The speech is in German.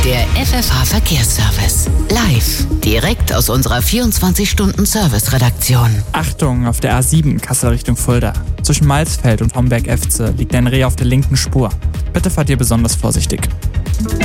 Der FFH Verkehrsservice. Live. Direkt aus unserer 24-Stunden-Service-Redaktion. Achtung, auf der A7 Kassel Richtung Fulda. Zwischen Malsfeld und Homberg-Efze liegt ein Reh auf der linken Spur. Bitte fahrt ihr besonders vorsichtig.